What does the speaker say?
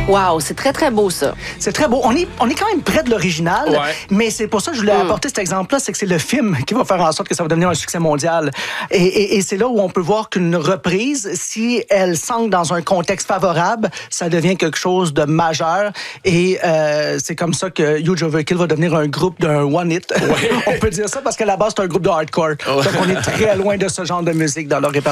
Wow, c'est très, très beau, ça. C'est très beau. On est quand même près de l'original, mais c'est pour ça que je voulais apporter cet exemple-là, c'est que c'est le film qui va faire en sorte que ça va devenir un succès mondial. Et c'est là où on peut voir qu'une reprise, si elle s'ancre dans un contexte favorable, ça devient quelque chose de majeur. Et c'est comme ça que Huge Overkill va devenir un groupe d'un one-hit. On peut dire ça parce qu'à la base, c'est un groupe de hardcore. Donc, on est très loin de ce genre de musique dans leur répertoire.